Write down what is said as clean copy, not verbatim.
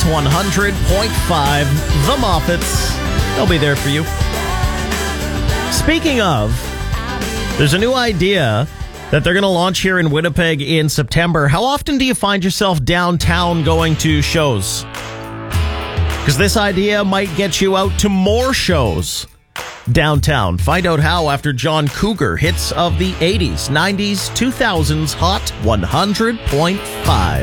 100.5, The Moffats. They'll be there for you. Speaking of, there's a new idea that they're going to launch here in Winnipeg in September. How often do you find yourself downtown going to shows? Because this idea might get you out to more shows downtown. Find out how after John Cougar hits of the 80s, 90s, 2000s Hot 100.5.